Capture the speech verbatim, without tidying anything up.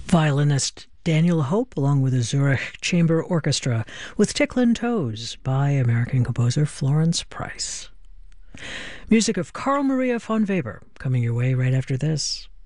Violinist Daniel Hope, along with the Zurich Chamber Orchestra, with Ticklin' Toes by American composer Florence Price. Music of Carl Maria von Weber, coming your way right after this.